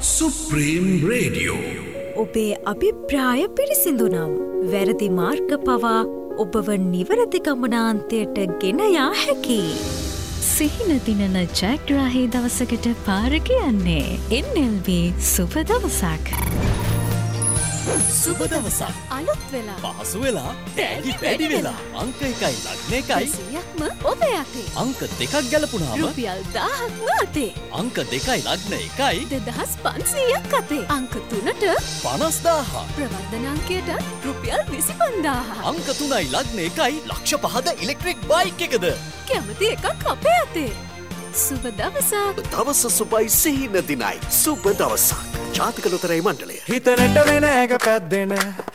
Supreme radio. ඔබේ අභිප්‍රාය පිරිසිදුනම් වැරදි මාර්ග පවා ඔබව නිවැරදි ගමනාන්තයට ගෙන යා හැකි. සිහින දිනන ජයග්‍රාහී දවසකට පාර කියන්නේ NLB සුබ දවසක්. සුබ දවසක් අලුත් වෙලා පහසු වෙලා ටැලි වැඩි වෙලා අංක 1යි ලග්න 1යි 100ක්ම ඔබේ අතේ. අංක 2ක් ගැලපුණාම රුපියල් 1000ක්ම අතේ. අංක 2යි ලග්න 1යි 2500ක් අතේ. අංක 3ට 50000 ප්‍රවර්ධන අංකයට රුපියල් 25000. අංක 3යි ලග්න 1යි ලක්ෂ 5ද ඉලෙක්ට්‍රික් බයික් එකද කැමති එකක් අපේ අතේ. සුබ දවසක්. දවස සුබයි සිහින දිනයි. සුබ දවසක්. ජාතික ලොතරැයි මණ්ඩලය. හිතනට වෙන ඇඟ පැද්දෙන